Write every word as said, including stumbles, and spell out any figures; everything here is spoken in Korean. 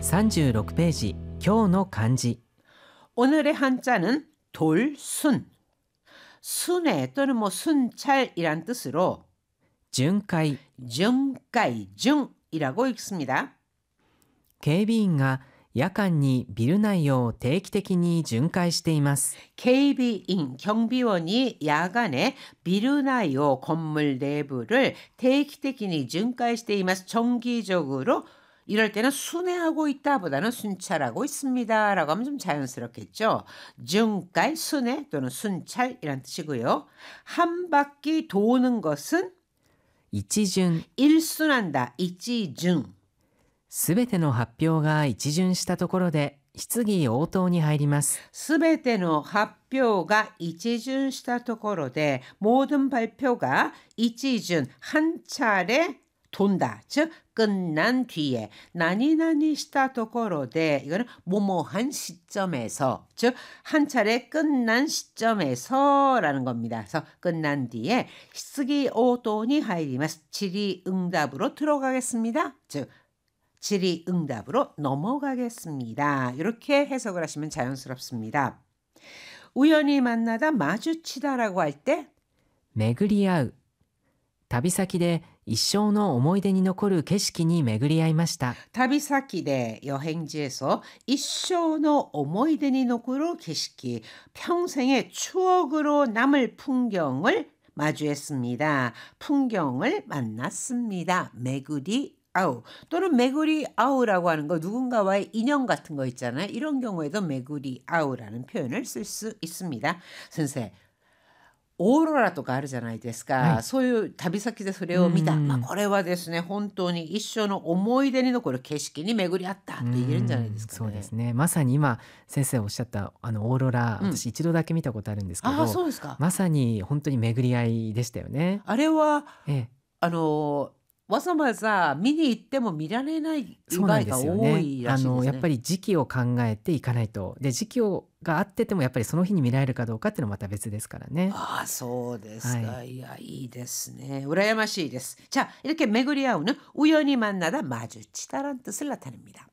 삼십육ページ、今日の漢字。 오늘의 한자는 돌순. 순회 또는 뭐 순찰이란 뜻으로 巡回。 증가이중이라고 읽습니다. 警備員が夜間にビル内を定期的に巡回しています。 警備인 경비원이 야간에 비루나요 건물 내부를定期的に 증가시대이마스 정기적으로 이럴 때는 순회하고 있다 보다는 순찰하고 있습니다 라고 하면 좀 자연스럽겠죠. 증가의 순회 또는 순찰이란 뜻이고요. 한 바퀴 도는 것은 一巡。 일순한다. 이지중. すべての発表が一巡したところで質疑応答に入ります。 스베테노発表가 이지준したところで 모든 발표가 이지준 한 차례 돈다. 즉 끝난 뒤에 나니나니したところで 이거는 뭐뭐한 시점에서 즉 한 차례 끝난 시점에서라는 겁니다. 그래서 끝난 뒤에質疑応答に入ります. 질의응답으로 들어가겠습니다. 즉 질의응답으로 넘어가겠습니다. 이렇게 해석을 하시면 자연스럽습니다. 우연히 만나다 마주치다라고 할 때 巡り合う。旅先で一生の思い出に残る景色に巡り合いました。 다비사키대 여행지에서 일생의 오모이데니 노쿠로 게시기 평생의 추억으로 남을 풍경을 마주했습니다. 풍경을 만났습니다. 메구리 아우 또는 메구리 아우라고 하는 거 누군가와의 인연 같은 거 있잖아요. 이런 경우에도 메구리 아우라는 표현을 쓸 수 있습니다. 선생 オーロラとかあるじゃないですか、 はい、 そういう旅先でそれを見た、まあ、これはですね本当に一生の思い出に残る景色に巡り合ったって言えるんじゃないですかね。 そうですね。まさに今先生おっしゃったあのオーロラ、 うん、 私一度だけ見たことあるんですけど、 あ、そうですか。 まさに本当に巡り合いでしたよね。 あれは、 ええ、 あのわざわざ見に行っても見られない場合が多いらしいですね。 そうなんですよね。あのやっぱり時期を考えていかないと。で時期をがあっててもやっぱりその日に見られるかどうかっていうのはまた別ですからね。 ああ、そうですか。 はい、 いや、いいですね。羨ましいです. 자, 이렇게巡り合우는 우연히 만나다 마주치다란 뜻을 나타냅니다.